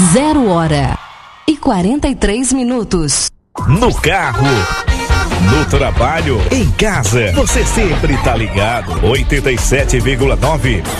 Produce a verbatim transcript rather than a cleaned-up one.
Zero hora e quarenta e três minutos. No carro, no trabalho, em casa, você sempre tá ligado. oitenta e sete vírgula nove